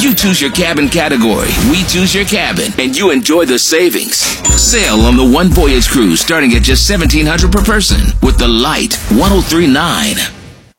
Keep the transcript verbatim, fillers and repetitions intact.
You choose your cabin category, we choose your cabin, and you enjoy the savings. Sail on the One Voyage cruise starting at just seventeen hundred dollars per person with the Light ten thirty-nine.